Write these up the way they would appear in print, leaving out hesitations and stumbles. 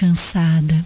cansada.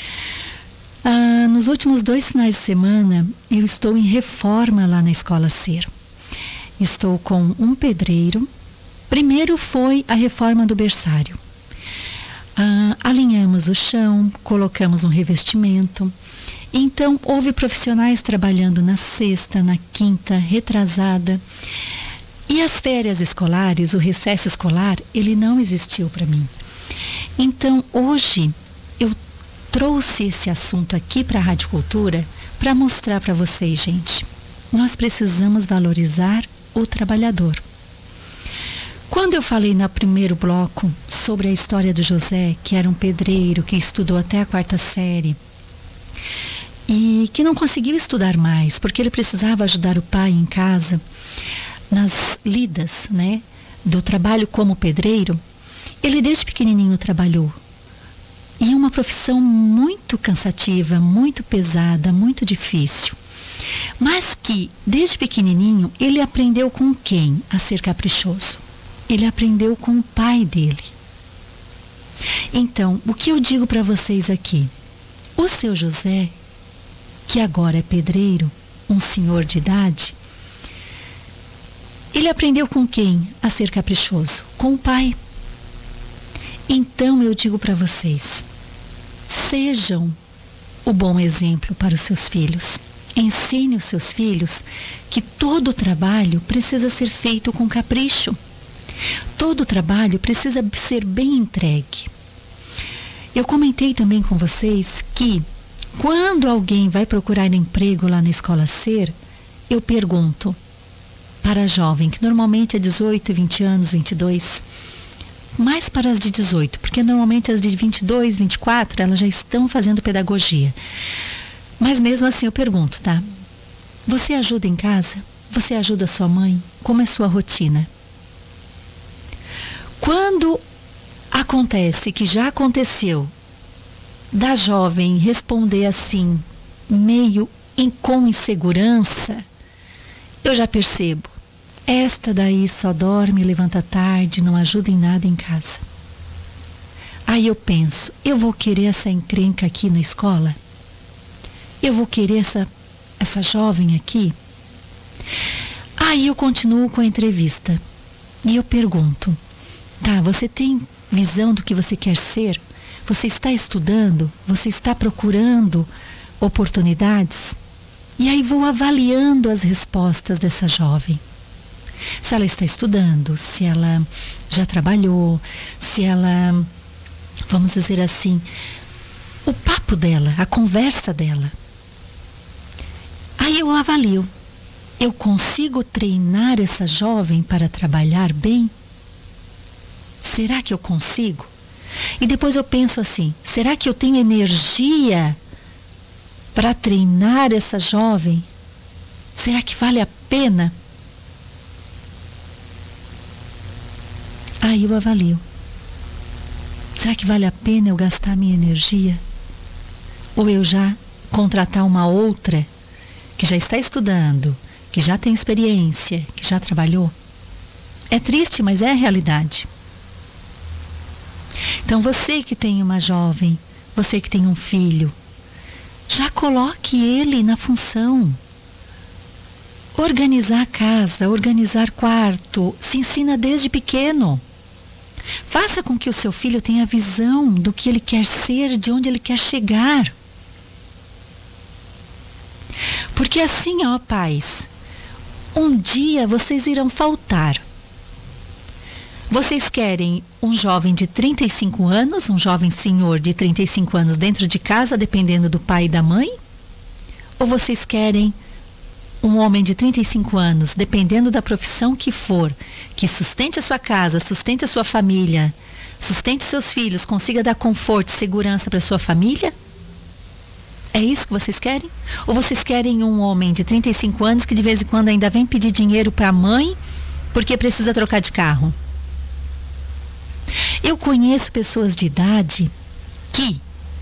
Nos últimos 2 finais de semana, eu estou em reforma lá na Escola Ser. Estou com um pedreiro. Primeiro foi a reforma do berçário. Alinhamos o chão, colocamos um revestimento. Então, houve profissionais trabalhando na sexta, na quinta, retrasada. E as férias escolares, o recesso escolar, ele não existiu para mim. Então, hoje, eu trouxe esse assunto aqui para a Rádio Cultura para mostrar para vocês, gente. Nós precisamos valorizar o trabalhador. Quando eu falei no primeiro bloco sobre a história do José, que era um pedreiro que estudou até a 4ª série e que não conseguiu estudar mais porque ele precisava ajudar o pai em casa nas lidas, né, do trabalho como pedreiro, ele desde pequenininho trabalhou. E uma profissão muito cansativa, muito pesada, muito difícil. Mas que, desde pequenininho, ele aprendeu com quem a ser caprichoso? Ele aprendeu com o pai dele. Então, o que eu digo para vocês aqui? O seu José, que agora é pedreiro, um senhor de idade, ele aprendeu com quem a ser caprichoso? Com o pai. Então eu digo para vocês, sejam o bom exemplo para os seus filhos. Ensine os seus filhos que todo trabalho precisa ser feito com capricho. Todo trabalho precisa ser bem entregue. Eu comentei também com vocês que quando alguém vai procurar emprego lá na Escola Ser, eu pergunto para a jovem, que normalmente é 18, 20 anos, 22, mais para as de 18, porque normalmente as de 22, 24, elas já estão fazendo pedagogia. Mas mesmo assim eu pergunto, tá? Você ajuda em casa? Você ajuda a sua mãe? Como é sua rotina? Quando acontece, que já aconteceu, da jovem responder assim, meio com insegurança, eu já percebo. Esta daí só dorme, levanta tarde, não ajuda em nada em casa. Aí eu penso, eu vou querer essa encrenca aqui na escola? Eu vou querer essa jovem aqui? Aí eu continuo com a entrevista. E eu pergunto, tá, você tem visão do que você quer ser? Você está estudando? Você está procurando oportunidades? E aí vou avaliando as respostas dessa jovem. Se ela está estudando, se ela já trabalhou, se ela, vamos dizer assim, o papo dela, a conversa dela. Aí eu avalio. Eu consigo treinar essa jovem para trabalhar bem? Será que eu consigo? E depois eu penso assim, será que eu tenho energia para treinar essa jovem? Será que vale a pena? Aí eu avalio. Será que vale a pena eu gastar minha energia? Ou eu já contratar uma outra que já está estudando, que já tem experiência, que já trabalhou? É triste, mas é a realidade. Então você que tem uma jovem, você que tem um filho, já coloque ele na função. Organizar a casa, organizar quarto, se ensina desde pequeno. Faça com que o seu filho tenha visão do que ele quer ser, de onde ele quer chegar. Porque assim, ó, pais, um dia vocês irão faltar. Vocês querem um jovem de 35 anos, um jovem senhor de 35 anos dentro de casa, dependendo do pai e da mãe? Ou vocês querem um homem de 35 anos, dependendo da profissão que for, que sustente a sua casa, sustente a sua família, sustente seus filhos, consiga dar conforto e segurança para sua família? É isso que vocês querem? Ou vocês querem um homem de 35 anos que de vez em quando ainda vem pedir dinheiro para a mãe porque precisa trocar de carro? Eu conheço pessoas de idade que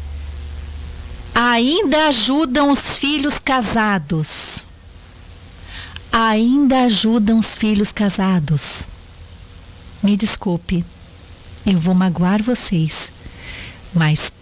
ainda ajudam os filhos casados. Ainda ajudam os filhos casados. Me desculpe, eu vou magoar vocês, mas